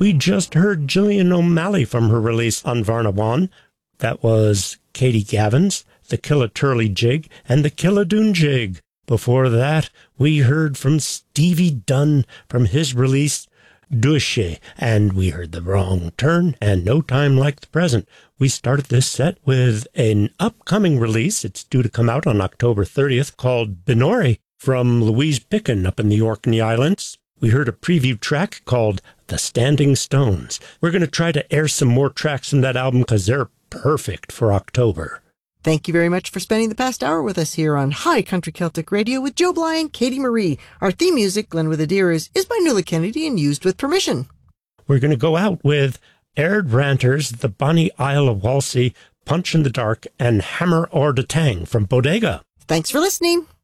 We just heard Gillian O'Malley from her release on Varnawan. That was Katie Gavins, the Killaturley Jig, and the Killadoon Jig. Before that, we heard from Stevie Dunn from his release, Douche, and we heard The Wrong Turn and No Time Like the Present. We started this set with an upcoming release. It's due to come out on October 30th, called Benori from Louise Picken up in the Orkney Islands. We heard a preview track called The Standing Stones. We're going to try to air some more tracks from that album because they're perfect for October. Thank you very much for spending the past hour with us here on High Country Celtic Radio with Joe Bly and Katie Marie. Our theme music, Glen with the Deers, is by Nuala Kennedy and used with permission. We're going to go out with Aird Ranters, The Bonnie Isle of Walsey, Punch in the Dark, and Hammer or the Tang from Bodega. Thanks for listening.